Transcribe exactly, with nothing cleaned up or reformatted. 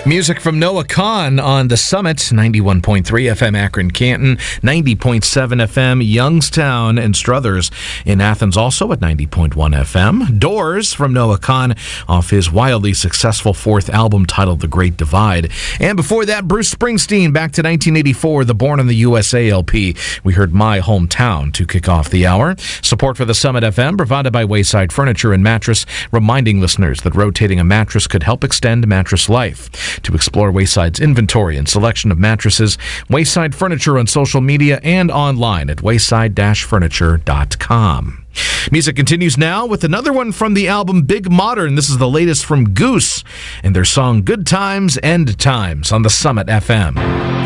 Music from Noah Kahan on The Summit, ninety-one point three F M Akron, Canton, ninety point seven F M Youngstown and Struthers in Athens, also at ninety point one F M. Doors from Noah Kahan off his wildly successful fourth album titled The Great Divide. And before that, Bruce Springsteen, back to nineteen eighty-four, the Born in the U S A L P. We heard My Hometown to kick off the hour. Support for The Summit F M provided by Wayside Furniture and Mattress, reminding listeners that rotating a mattress could help extend mattress life. To explore Wayside's inventory and selection of mattresses, Wayside Furniture on social media and online at wayside dash furniture dot com. Music continues now with another one from the album Big Modern. This is the latest from Goose and their song Good Times, End Times on the Summit F M.